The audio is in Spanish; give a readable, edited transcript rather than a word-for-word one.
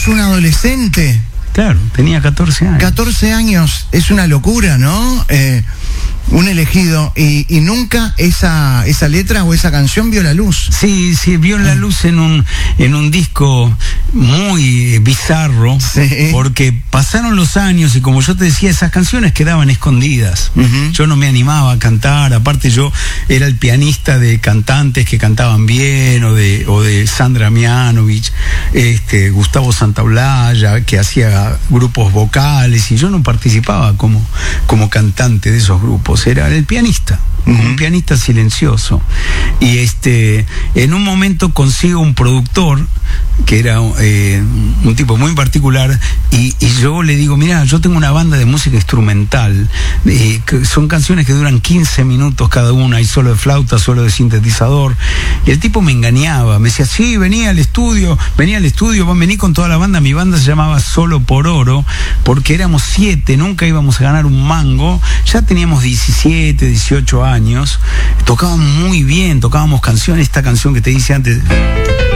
sos un adolescente. Claro, tenía 14 años. 14 años, es una locura, ¿no? Un elegido, y nunca esa letra o esa canción vio la luz. Sí, vio la luz en un disco muy bizarro, sí. Porque pasaron los años y, como yo te decía, esas canciones quedaban escondidas. Yo no me animaba a cantar, aparte yo era el pianista de cantantes que cantaban bien, o de Sandra Mianovich, Gustavo Santaolalla, que hacía grupos vocales, y yo no participaba como cantante de esos grupos. Era el pianista, un pianista silencioso. Y en un momento consigo un productor que era un tipo muy particular, y yo le digo: mira, yo tengo una banda de música instrumental, que son canciones que duran 15 minutos cada una, hay solo de flauta, solo de sintetizador. Y el tipo me engañaba, me decía: sí, venía al estudio, vení con toda la banda. Mi banda se llamaba Solo por Oro, porque éramos 7, nunca íbamos a ganar un mango, ya teníamos 17, 18 años, tocábamos muy bien, tocábamos canciones, esta canción que te hice antes.